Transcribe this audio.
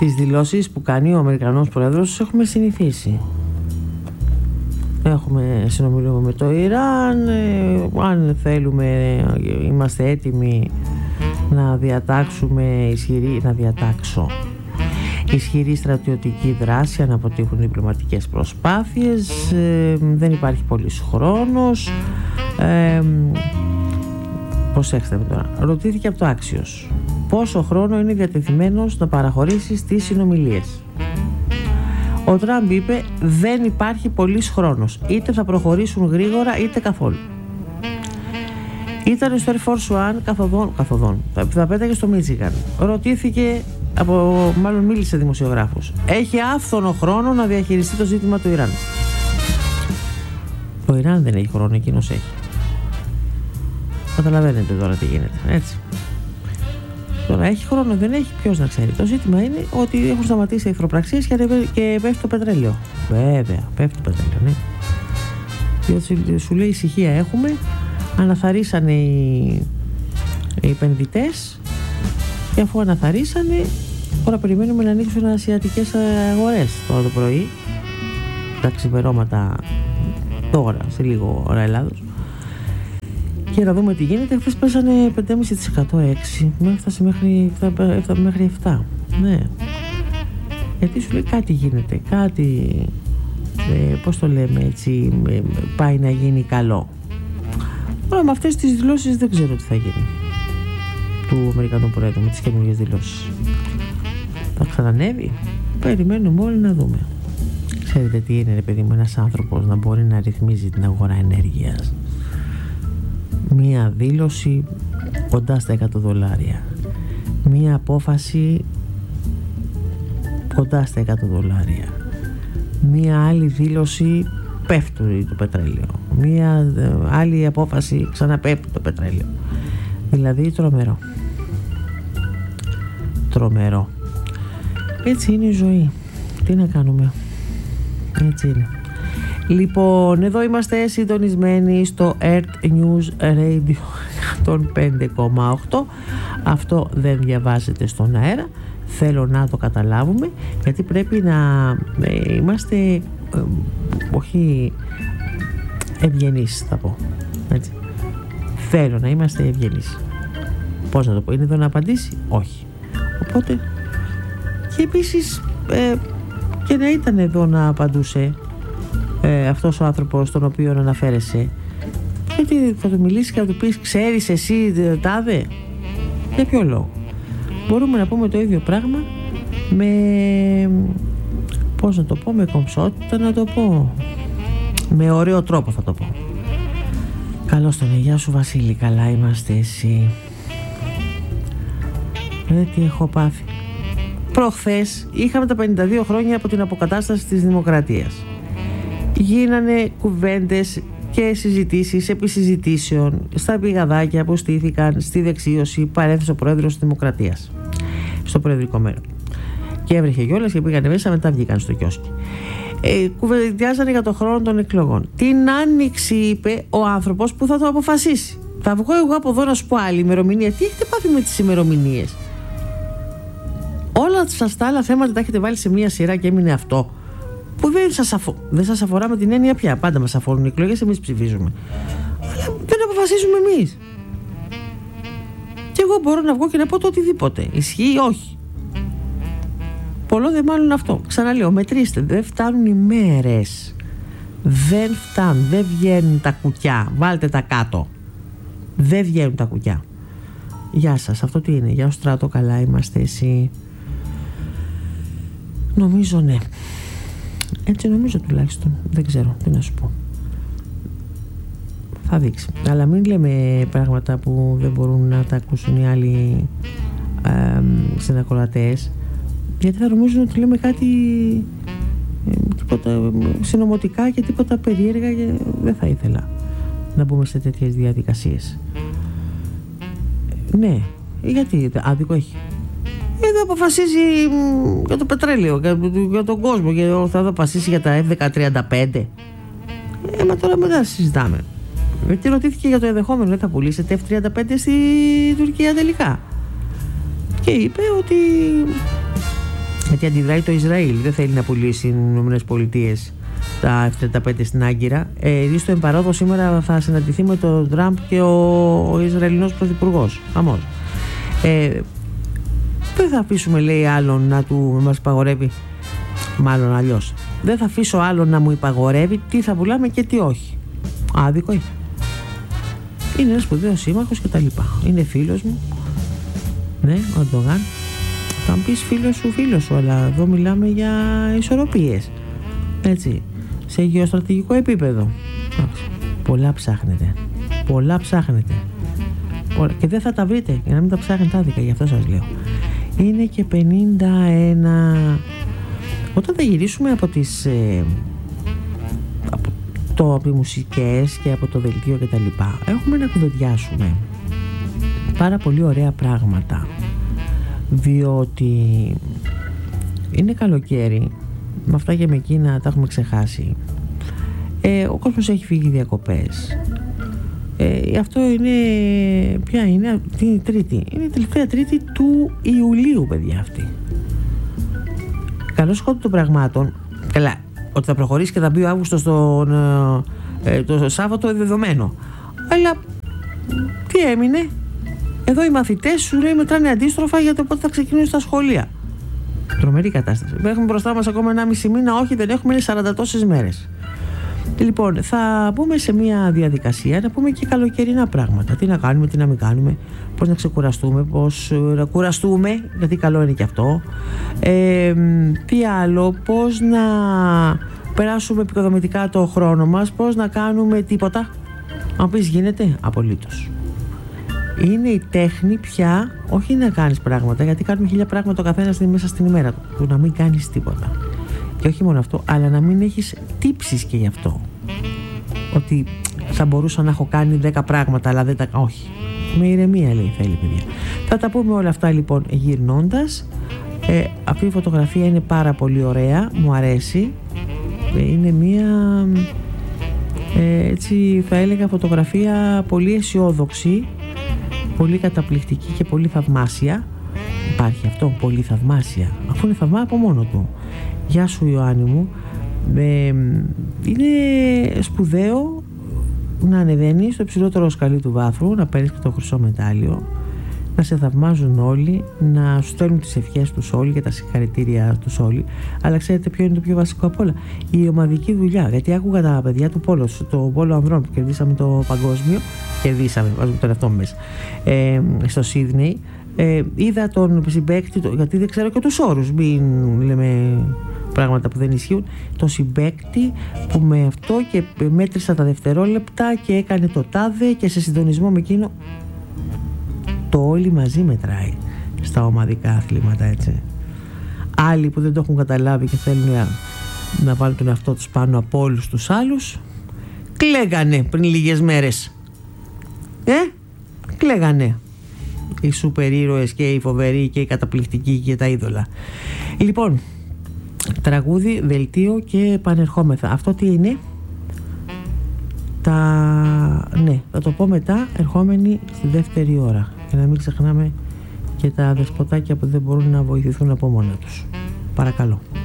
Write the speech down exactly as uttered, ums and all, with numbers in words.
τις δηλώσεις που κάνει ο Αμερικανός Πρόεδρος έχουμε συνηθίσει. Έχουμε συνομιλούμε με το Ιράν, ε, αν θέλουμε είμαστε έτοιμοι να διατάξουμε ισχυρή, να διατάξω ισχυρή στρατιωτική δράση αν αποτύχουν διπλωματικές προσπάθειες, ε, δεν υπάρχει πολύς χρόνος. ε, προσέξτε με τώρα, ρωτήθηκε από το Axios πόσο χρόνο είναι διατεθειμένος να παραχωρήσει στις συνομιλίες. Ο Τραμπ είπε δεν υπάρχει πολύς χρόνος, είτε θα προχωρήσουν γρήγορα είτε καθόλου. Ήταν στο Air Force One καθοδόν, καθοδόν. Θα πέταγε στο Μίτσιγαν. Ρωτήθηκε, από, μάλλον μίλησε δημοσιογράφος. Έχει άφθονο χρόνο να διαχειριστεί το ζήτημα του Ιράν. Το Ιράν δεν έχει χρόνο, εκείνος έχει. Καταλαβαίνετε τώρα τι γίνεται, έτσι. Τώρα έχει χρόνο, δεν έχει, ποιος να ξέρει. Το ζήτημα είναι ότι έχουν σταματήσει οι εχθροπραξίες και, και πέφτει το πετρέλαιο. Βέβαια, πέφτει το πετρέλαιο, ναι. Διότι σου λέει ησυχία έχουμε, αναθαρίσανε οι, οι επενδυτές και αφού αναθαρίσανε, τώρα περιμένουμε να ανοίξουν ασιατικές αγορές τώρα το πρωί. Τα ξημερώματα τώρα, σε λίγο ώρα Ελλάδος. Και να δούμε τι γίνεται. Χθες πέσανε πέντε κόμμα πέντε τοις εκατό έξι, έφτασε μέχρι, έφτασε μέχρι επτά. Ναι. Γιατί σου λέει κάτι γίνεται, κάτι, ε, πώς το λέμε έτσι, ε, πάει να γίνει καλό. Τώρα με αυτές τις δηλώσεις δεν ξέρω τι θα γίνει του Αμερικανού Πρόεδρου με τις καινούργιες δηλώσεις. Θα ξανανεύει, περιμένουμε όλοι να δούμε. Ξέρετε τι είναι ρε παιδί μου, ένας άνθρωπος να μπορεί να ρυθμίζει την αγορά ενέργειας. Μία δήλωση κοντά στα εκατό δολάρια, μία απόφαση κοντά στα εκατό δολάρια, μία άλλη δήλωση πέφτει το πετρέλαιο, μία άλλη απόφαση ξαναπέφτει το πετρέλαιο. Δηλαδή τρομερό, τρομερό. Έτσι είναι η ζωή, τι να κάνουμε, έτσι είναι. Λοιπόν, εδώ είμαστε συντονισμένοι στο Earth News Radio εκατόν πέντε κόμμα οκτώ. Αυτό δεν διαβάζεται στον αέρα. Θέλω να το καταλάβουμε, γιατί πρέπει να ε, είμαστε ε, όχι ευγενείς, θα πω. Έτσι. Θέλω να είμαστε ευγενείς. Πώς να το πω, είναι εδώ να απαντήσει? Όχι. Οπότε, και επίσης ε, και να ήταν εδώ να απαντούσε Ε, αυτός ο άνθρωπος τον οποίο αναφέρεσαι, γιατί θα του μιλήσει και θα του πεις ξέρεις εσύ τάδε, για ποιο λόγο? Μπορούμε να πούμε το ίδιο πράγμα με, πώς να το πω, με κομψότητα να το πω, με ωραίο τρόπο θα το πω. Καλώς τον, γεια σου Βασίλη, καλά είμαστε, εσύ? Ε, τι έχω πάθει. Προχθές είχαμε τα πενήντα δύο χρόνια από την αποκατάσταση της δημοκρατίας. Γίνανε κουβέντες και συζητήσεις επί συζητήσεων στα πηγαδάκια που στήθηκαν στη δεξίωση, παρέθεσε ο πρόεδρος της Δημοκρατίας στο προεδρικό μέρο. Και έβρεχε κιόλας και πήγανε μέσα, μετά βγήκαν στο κιόσκι. Ε, κουβεντιάζανε για το χρόνο των εκλογών. Την άνοιξη είπε ο άνθρωπος που θα το αποφασίσει. Θα βγω εγώ από εδώ να σου πω άλλη ημερομηνία. Τι έχετε πάθει με τις ημερομηνίες? Όλα σας τα άλλα θέματα τα έχετε βάλει σε μία σειρά και έμεινε αυτό. Που δεν σας, αφο... δεν σας αφορά με την έννοια πια. Πάντα μας αφορούν οι εκλογές, εμείς ψηφίζουμε. Αλλά δεν αποφασίζουμε εμείς. Και εγώ μπορώ να βγω και να πω το οτιδήποτε. Ισχύει ή όχι? Πολλό δε μάλλον αυτό. Ξαναλέω, μετρήστε. Δεν φτάνουν οι μέρες. Δεν φτάνουν. Δεν βγαίνουν τα κουκιά. Βάλτε τα κάτω. Δεν βγαίνουν τα κουκιά. Γεια σας. Αυτό τι είναι? Γεια σου Στράτο, καλά είμαστε, εσύ? Νομίζω ναι. Έτσι νομίζω τουλάχιστον. Δεν ξέρω τι να σου πω. Θα δείξει. Αλλά μην λέμε πράγματα που δεν μπορούν να τα ακούσουν οι άλλοι ε, συνακροατές, γιατί θα νομίζουν ότι λέμε κάτι ε, τίποτα συνωμοτικά και τίποτα περίεργα, και δεν θα ήθελα να μπούμε σε τέτοιες διαδικασίες. Ναι, γιατί άδικο έχει? Εδώ αποφασίζει για το πετρέλαιο, για τον κόσμο, και θα αποφασίσει για τα εφ δέκα τριάντα πέντε. Ε, μα τώρα μετά συζητάμε. Γιατί ρωτήθηκε για το ενδεχόμενο, δεν θα πουλήσετε εφ τριάντα πέντε στη Τουρκία τελικά? Και είπε ότι Γιατί αντιδράει το Ισραήλ, δεν θέλει να πουλήσει οι ΗΠΑ τα εφ τριάντα πέντε στην Άγκυρα. Ε, στο εμπαρόδο σήμερα θα συναντηθεί με τον Τραμπ και ο, ο Ισραηλινός Πρωθυπουργός. Αμώς. Ε, δεν θα αφήσουμε, λέει, άλλον να του μας υπαγορεύει, μάλλον αλλιώς. Δεν θα αφήσω άλλον να μου υπαγορεύει τι θα πουλάμε και τι όχι. Άδικο είναι. Είναι ένας σπουδαίος σύμμαχος και τα λοιπά. Είναι φίλος μου. Ναι, ο Ερντογάν. Θα μου πεις φίλος σου, φίλος σου, αλλά εδώ μιλάμε για ισορροπίες. Έτσι. Σε γεωστρατηγικό επίπεδο. Πολλά ψάχνετε. Πολλά ψάχνετε. Και δεν θα τα βρείτε, για να μην τα ψάχνετε άδικα, γι' αυτό σας λέω. Είναι και πενήντα ένα. Όταν θα γυρίσουμε από τις ε, από, το, από τις μουσικές και από το δελτίο και τα λοιπά, έχουμε να κουβεντιάσουμε πάρα πολύ ωραία πράγματα, διότι είναι καλοκαίρι, με αυτά και με εκείνα τα έχουμε ξεχάσει. ε, ο κόσμος έχει φύγει διακοπές. Ε, αυτό είναι, ποια είναι, την τρίτη, είναι η τελευταία τρίτη του Ιουλίου, παιδιά, αυτή. Καλώς χώρο των πραγμάτων, καλά, ότι θα προχωρήσει και θα μπει ο Αύγουστος στον, ε, το Σάββατο δεδομένο. Αλλά τι έμεινε? Εδώ οι μαθητές, σου λέει, μετράνε αντίστροφα για το πότε θα ξεκινήσουν στα σχολεία. Τρομερή κατάσταση. Έχουμε μπροστά μας ακόμα ένα μισή μήνα, όχι, δεν έχουμε, είναι σαράντα τόσες μέρες. Λοιπόν, θα μπούμε σε μια διαδικασία να πούμε και καλοκαιρινά πράγματα. Τι να κάνουμε, τι να μην κάνουμε, πώς να ξεκουραστούμε, πώς να κουραστούμε, γιατί καλό είναι και αυτό. Ε, τι άλλο, πώς να περάσουμε επικοδομητικά το χρόνο μας, πώς να κάνουμε τίποτα. Αν πεις γίνεται, απολύτως. Είναι η τέχνη πια, όχι να κάνεις πράγματα, γιατί κάνουμε χίλια πράγματα ο καθένας μέσα στην ημέρα του, του να μην κάνεις τίποτα. Και όχι μόνο αυτό, αλλά να μην έχεις τύψεις και γι' αυτό. Ότι θα μπορούσα να έχω κάνει δέκα πράγματα, αλλά δεν τα... Όχι. Με ηρεμία, λέει, θέλει, παιδιά. Θα τα πούμε όλα αυτά, λοιπόν, γυρνώντας. Ε, αυτή η φωτογραφία είναι πάρα πολύ ωραία, μου αρέσει. Ε, είναι μία... Ε, έτσι θα έλεγα φωτογραφία πολύ αισιόδοξη, πολύ καταπληκτική και πολύ θαυμάσια. Υπάρχει αυτό, πολύ θαυμάσια. Αφού είναι θαυμά από μόνο του. Γεια σου, Ιωάννη μου. Ε, είναι σπουδαίο να ανεβαίνει στο υψηλότερο σκαλί του βάθρου, να παίρνεις και το χρυσό μετάλλιο, να σε θαυμάζουν όλοι, να σου στέλνουν τις ευχές τους όλοι και τα συγχαρητήρια τους όλοι. Αλλά ξέρετε ποιο είναι το πιο βασικό απ' όλα? Η ομαδική δουλειά. Γιατί άκουγα τα παιδιά του πόλο, το πόλο ανδρών που κερδίσαμε το παγκόσμιο, κερδίσαμε, βάζουμε τον εαυτό μου μέσα, ε, στο Σίδνεϊ. Ε, είδα τον συμπαίκτη, γιατί δεν ξέρω και τους όρους, μην λέμε πράγματα που δεν ισχύουν. Το συμπαίκτη που με αυτό και μέτρησα τα δευτερόλεπτα και έκανε το τάδε και σε συντονισμό με εκείνο. Το όλοι μαζί μετράει στα ομαδικά αθλήματα, έτσι. Άλλοι που δεν το έχουν καταλάβει και θέλουν να, να βάλουν τον εαυτό τους πάνω από όλους τους άλλους, κλαίγανε πριν λίγες μέρες. Ε, κλαίγανε οι σούπερ ήρωες και οι φοβεροί και οι καταπληκτικοί και τα είδωλα. Λοιπόν, τραγούδι, δελτίο και επανερχόμεθα. Αυτό τι είναι? Τα... Ναι, θα το πω μετά, ερχόμενοι στη δεύτερη ώρα. Και να μην ξεχνάμε και τα δεσποτάκια που δεν μπορούν να βοηθηθούν από μόνα τους. Παρακαλώ.